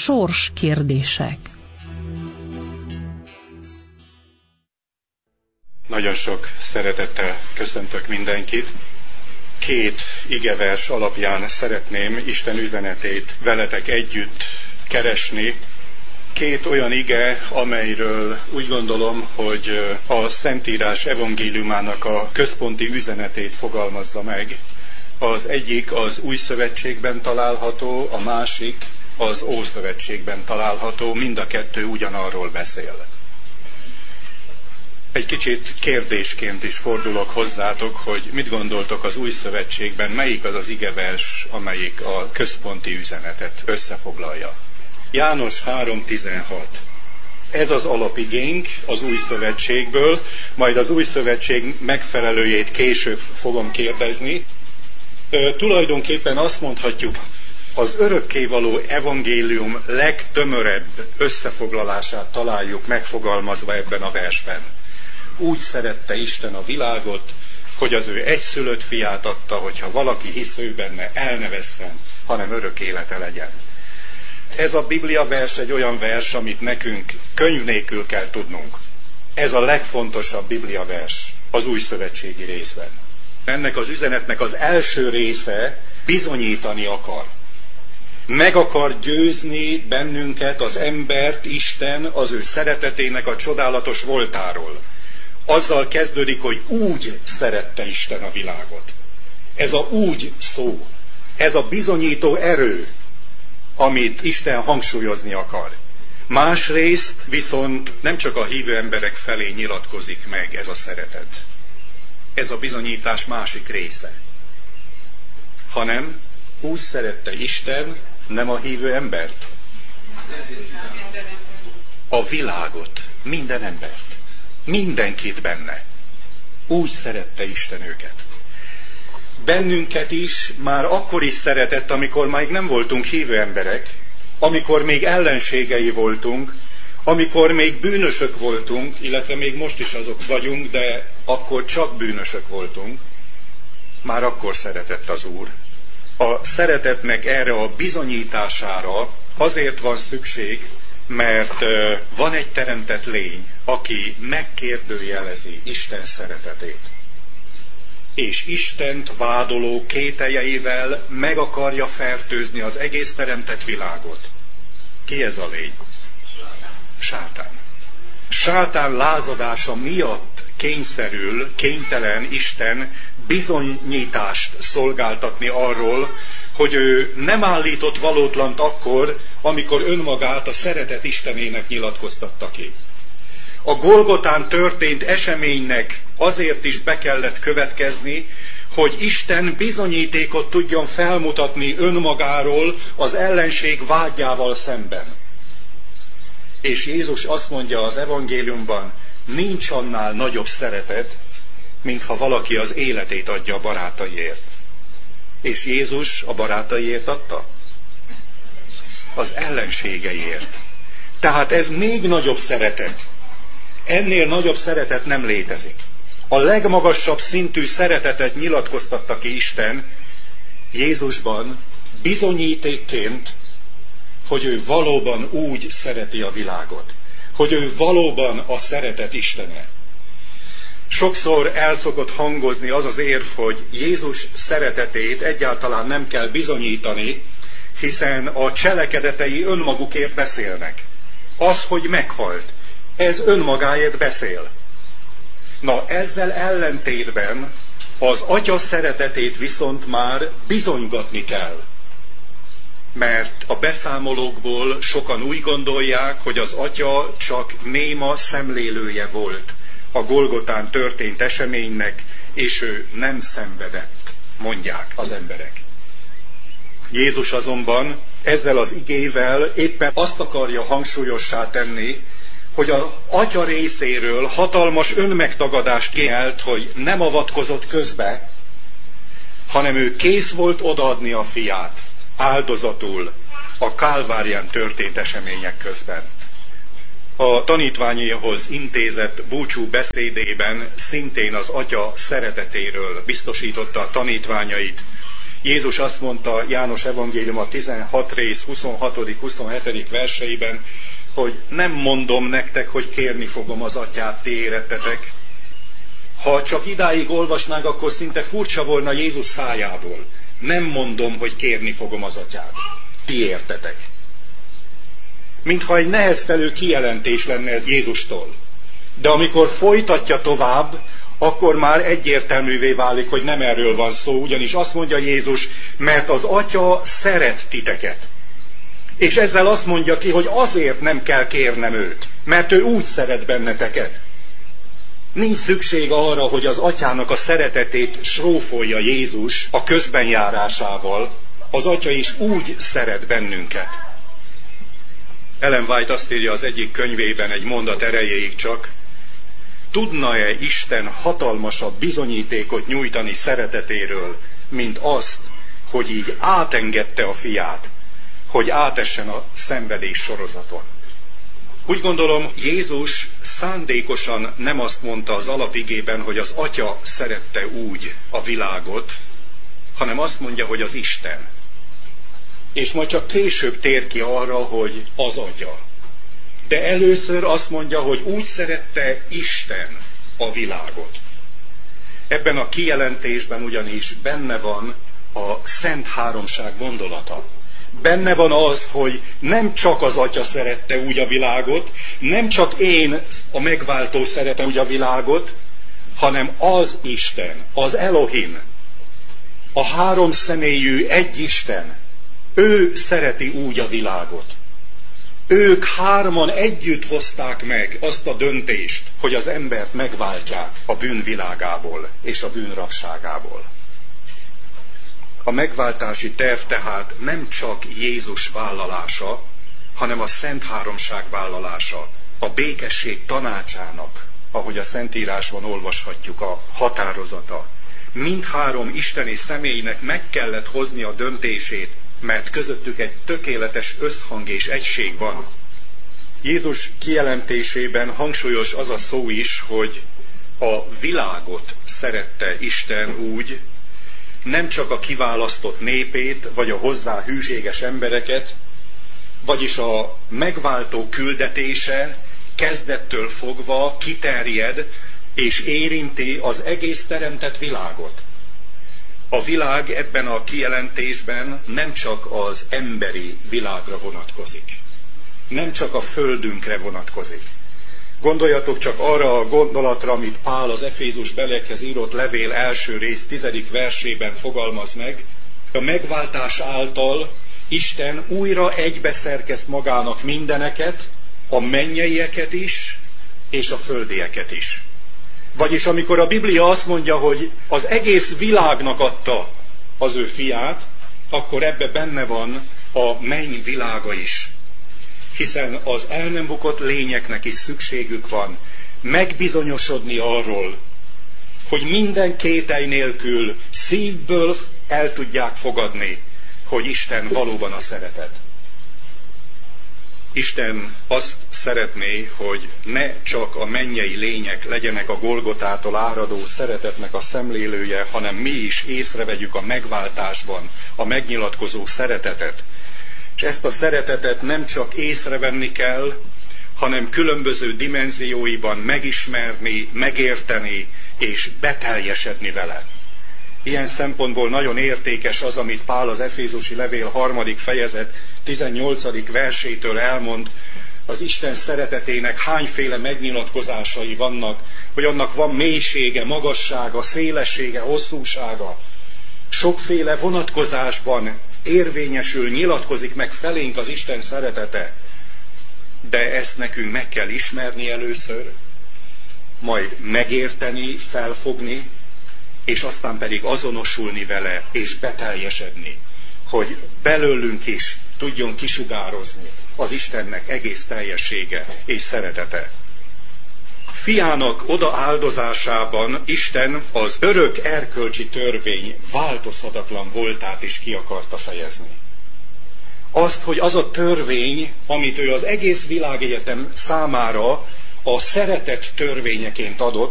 sorskérdések. Nagyon sok szeretettel köszöntök mindenkit. 2 igevers alapján szeretném Isten üzenetét veletek együtt keresni. 2 olyan ige, amelyről úgy gondolom, hogy a Szentírás evangéliumának a központi üzenetét fogalmazza meg. Az egyik az Új Szövetségben található, a másik az Ószövetségben található, mind a 2 ugyanarról beszél. Egy kicsit kérdésként is fordulok hozzátok, hogy mit gondoltok az Új Szövetségben, melyik az az igevers, amelyik a központi üzenetet összefoglalja. János 3:16. Ez az alapigénk az Új Szövetségből, majd az Új Szövetség megfelelőjét később fogom kérdezni. Tulajdonképpen azt mondhatjuk, az örökkévaló evangélium legtömörebb összefoglalását találjuk megfogalmazva ebben a versben. Úgy szerette Isten a világot, hogy az ő egyszülött fiát adta, hogyha valaki hisz ő benne, el ne vesszen, hanem örök élete legyen. Ez a Biblia vers egy olyan vers, amit nekünk könyv nélkül kell tudnunk. Ez a legfontosabb Biblia vers az új szövetségi részben. Ennek az üzenetnek az első része bizonyítani akar. Meg akar győzni bennünket, az embert, Isten az ő szeretetének a csodálatos voltáról. Azzal kezdődik, hogy úgy szerette Isten a világot. Ez a úgy szó, ez a bizonyító erő, amit Isten hangsúlyozni akar. Másrészt viszont nem csak a hívő emberek felé nyilatkozik meg ez a szeretet. Ez a bizonyítás másik része. Hanem úgy szerette Isten nem a hívő embert, a világot, minden embert. Mindenkit benne. Úgy szerette Isten őket. Bennünket is már akkor is szeretett, amikor még nem voltunk hívő emberek, amikor még ellenségei voltunk, amikor még bűnösök voltunk, illetve még most is azok vagyunk, de akkor csak bűnösök voltunk. Már akkor szeretett az Úr. A szeretetnek erre a bizonyítására azért van szükség, mert van egy teremtett lény, aki megkérdőjelezi Isten szeretetét. És Istent vádoló kételjeivel meg akarja fertőzni az egész teremtett világot. Ki ez a lény? Sátán. Sátán lázadása miatt kénytelen Isten bizonyítást szolgáltatni arról, hogy ő nem állított valótlant akkor, amikor önmagát a szeretet Istenének nyilatkoztatta ki. A Golgotán történt eseménynek azért is be kellett következni, hogy Isten bizonyítékot tudjon felmutatni önmagáról az ellenség vádjával szemben. És Jézus azt mondja az evangéliumban, nincs annál nagyobb szeretet, mintha valaki az életét adja a barátaiért. És Jézus a barátaiért adta? Az ellenségeiért. Tehát ez még nagyobb szeretet. Ennél nagyobb szeretet nem létezik. A legmagasabb szintű szeretetet nyilatkoztatta ki Isten Jézusban bizonyítékként, hogy ő valóban úgy szereti a világot. Hogy ő valóban a szeretet Istene. Sokszor el szokott hangozni az az érv, hogy Jézus szeretetét egyáltalán nem kell bizonyítani, hiszen a cselekedetei önmagukért beszélnek. Az, hogy meghalt, ez önmagáért beszél. Na, ezzel ellentétben az Atya szeretetét viszont már bizonygatni kell. Mert a beszámolókból sokan úgy gondolják, hogy az Atya csak néma szemlélője volt a Golgotán történt eseménynek, és ő nem szenvedett, mondják az emberek. Jézus azonban ezzel az igével éppen azt akarja hangsúlyossá tenni, hogy az Atya részéről hatalmas önmegtagadást kielt, hogy nem avatkozott közbe, hanem ő kész volt odaadni a fiát áldozatul a Kálvárián történt események közben. A tanítványaihoz intézett búcsú beszédében szintén az Atya szeretetéről biztosította a tanítványait, Jézus azt mondta János evangélium a 16 rész 26.-27. verseiben, hogy nem mondom nektek, hogy kérni fogom az Atyát, ti érettetek. Ha csak idáig olvasnánk, akkor szinte furcsa volna Jézus szájából. Nem mondom, hogy kérni fogom az Atyát, ti értetek. Mintha egy neheztelő kijelentés lenne ez Jézustól. De amikor folytatja tovább, akkor már egyértelművé válik, hogy nem erről van szó, ugyanis azt mondja Jézus, mert az Atya szeret titeket. És ezzel azt mondja ki, hogy azért nem kell kérnem őt, mert ő úgy szeret benneteket. Nincs szükség arra, hogy az Atyának a szeretetét srófolja Jézus a közbenjárásával. Az Atya is úgy szeret bennünket. Ellen White azt írja az egyik könyvében egy mondat erejéig csak, tudna-e Isten hatalmasabb bizonyítékot nyújtani szeretetéről, mint azt, hogy így átengedte a fiát, hogy átessen a szenvedés sorozaton. Úgy gondolom, Jézus szándékosan nem azt mondta az alapigében, hogy az Atya szerette úgy a világot, hanem azt mondja, hogy az Isten. És majd csak később tér ki arra, hogy az Atya. De először azt mondja, hogy úgy szerette Isten a világot. Ebben a kijelentésben ugyanis benne van a Szent Háromság gondolata. Benne van az, hogy nem csak az Atya szerette úgy a világot, nem csak én, a megváltó szeretem úgy a világot, hanem az Isten, az Elohim, a három személyű egy Isten, ő szereti úgy a világot. Ők hárman együtt hozták meg azt a döntést, hogy az embert megváltják a bűnvilágából és a bűnrabságából. A megváltási terv tehát nem csak Jézus vállalása, hanem a Szent Háromság vállalása, a békesség tanácsának, ahogy a Szentírásban olvashatjuk, a határozata. Mindhárom isteni személynek meg kellett hozni a döntését, mert közöttük egy tökéletes összhang és egység van. Jézus kijelentésében hangsúlyos az a szó is, hogy a világot szerette Isten úgy, nem csak a kiválasztott népét, vagy a hozzá hűséges embereket, vagyis a megváltó küldetése kezdettől fogva kiterjed és érinti az egész teremtett világot. A világ ebben a kijelentésben nem csak az emberi világra vonatkozik, nem csak a földünkre vonatkozik. Gondoljatok csak arra a gondolatra, amit Pál az Efézus beliekhez írott levél első rész 10. versében fogalmaz meg. A megváltás által Isten újra egybeszerkezt magának mindeneket, a mennyeieket is, és a földieket is. Vagyis amikor a Biblia azt mondja, hogy az egész világnak adta az ő fiát, akkor ebbe benne van a menny világa is. Hiszen az el nem bukott lényeknek is szükségük van megbizonyosodni arról, hogy minden kételj nélkül szívből el tudják fogadni, hogy Isten valóban a szeretet. Isten azt szeretné, hogy ne csak a mennyei lények legyenek a Golgotától áradó szeretetnek a szemlélője, hanem mi is észrevegyük a megváltásban a megnyilatkozó szeretetet. És ezt a szeretetet nem csak észrevenni kell, hanem különböző dimenzióiban megismerni, megérteni és beteljesedni vele. Ilyen szempontból nagyon értékes az, amit Pál az Efézusi levél 3. fejezet 18. versétől elmond, az Isten szeretetének hányféle megnyilatkozásai vannak, hogy annak van mélysége, magassága, szélessége, hosszúsága. Sokféle vonatkozásban érvényesül, nyilatkozik meg felénk az Isten szeretete. De ezt nekünk meg kell ismerni először, majd megérteni, felfogni, és aztán pedig azonosulni vele, és beteljesedni, hogy belőlünk is tudjon kisugározni az Istennek egész teljessége és szeretete. Fiának odaáldozásában Isten az örök erkölcsi törvény változhatatlan voltát is ki akarta fejezni. Azt, hogy az a törvény, amit ő az egész világegyetem számára a szeretet törvényeként adott,